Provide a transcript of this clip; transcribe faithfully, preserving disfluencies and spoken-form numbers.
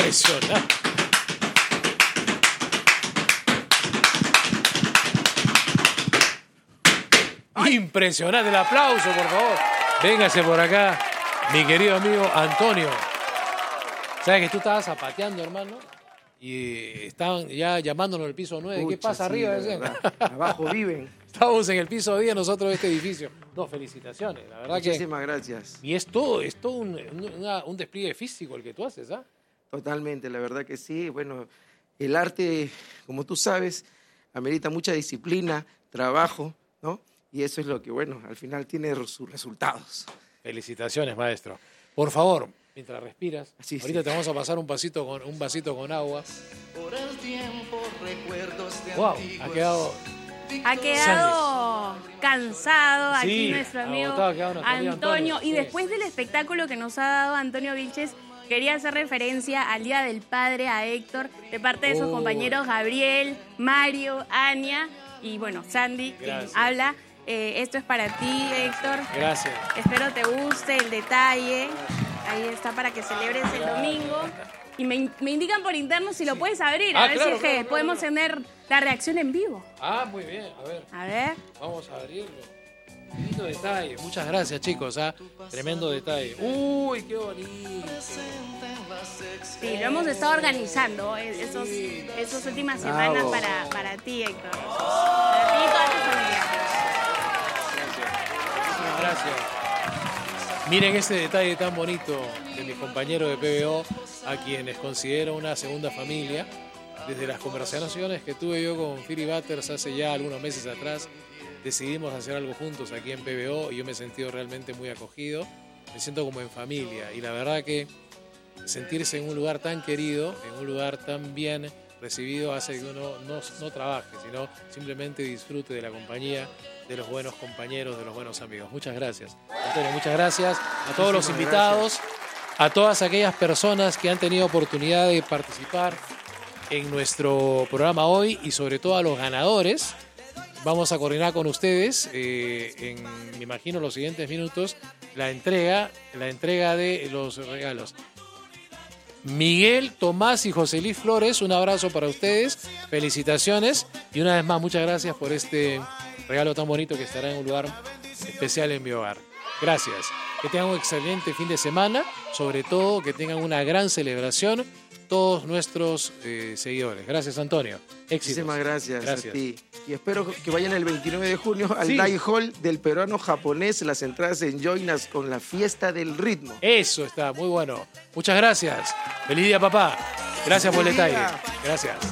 Impresionante. Impresionante. El aplauso, por favor. Véngase por acá, mi querido amigo Antonio. ¿Sabes que tú estabas zapateando, hermano? Y estaban ya llamándonos el piso nueve. Pucha, ¿qué pasa sí, arriba? De abajo viven. Estamos en el piso diez nosotros de este edificio. No, felicitaciones, la verdad. Muchísimas que... gracias. Y es todo, es todo un, un, un despliegue físico el que tú haces, ¿ah? Totalmente, la verdad que sí. Bueno, el arte, como tú sabes, amerita mucha disciplina, trabajo, ¿no? Y eso es lo que, bueno, al final tiene sus resultados. Felicitaciones, maestro. Por favor, mientras respiras, sí, ahorita sí. te vamos a pasar un vasito con, un vasito con agua. Por el tiempo, recuerdos de wow, antiguos. ha quedado... Ha quedado cansado aquí sí, nuestro amigo agotado, Antonio. Antonio. Y Sí. después del espectáculo que nos ha dado Antonio Vilches, quería hacer referencia al Día del Padre, a Héctor, de parte de sus oh. compañeros Gabriel, Mario, Ania y, bueno, Sandy, quien habla. Eh, esto es para ti, Héctor. Gracias. Espero te guste el detalle. Ahí está para que celebres el domingo. Y me, me indican por interno si lo sí. puedes abrir, a ah, ver claro, si es que claro, podemos claro. tener la reacción en vivo. Ah, muy bien, a ver. A ver. Vamos a abrirlo. Qué lindo detalle. Muchas gracias, chicos. ¿Ah? Tremendo detalle. Uy, qué bonito. Sí, lo hemos estado organizando esos, esas últimas semanas Bravo. para, para ti, Héctor. Para ti y toda tu familia. Gracias. Gracias. Miren ese detalle tan bonito de mis compañeros de P B O, a quienes considero una segunda familia. Desde las conversaciones que tuve yo con Philly Butters hace ya algunos meses atrás, decidimos hacer algo juntos aquí en P B O y yo me he sentido realmente muy acogido. Me siento como en familia y la verdad que sentirse en un lugar tan querido, en un lugar tan bien recibido, hace que uno no, no trabaje, sino simplemente disfrute de la compañía de los buenos compañeros, de los buenos amigos. Muchas gracias. Antonio, muchas gracias a todos los invitados, a todas aquellas personas que han tenido oportunidad de participar en nuestro programa hoy y sobre todo a los ganadores. Vamos a coordinar con ustedes eh, en, me imagino, los siguientes minutos la entrega, la entrega de los regalos. Miguel, Tomás y José Luis Flores, un abrazo para ustedes, felicitaciones y una vez más muchas gracias por este regalo tan bonito que estará en un lugar especial en mi hogar. Gracias. Que tengan un excelente fin de semana, sobre todo que tengan una gran celebración todos nuestros eh, seguidores. Gracias, Antonio. Éxitos. Muchísimas gracias, gracias a ti. Y espero que vayan el veintinueve de junio al sí. Dai Hall del peruano japonés. Las entradas en Joinas con la fiesta del ritmo. Eso está, muy bueno. Muchas gracias. Feliz día, papá. Gracias por el detalle. Gracias.